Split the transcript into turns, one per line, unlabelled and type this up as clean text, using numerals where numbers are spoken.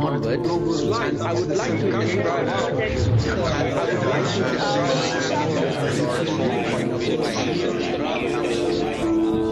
onwards, I would like to describe point of view.